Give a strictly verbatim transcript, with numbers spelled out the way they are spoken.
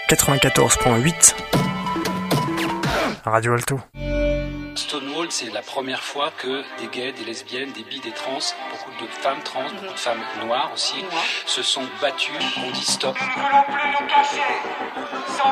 quatre-vingt-quatorze point huit Radio Alto. Stonewall, c'est la première fois que des gays, des lesbiennes, des bi, des trans, beaucoup de femmes trans, mmh. beaucoup de femmes noires aussi, ouais. se sont battues, ont dit stop. Tu ne peux plus nous cacher, sans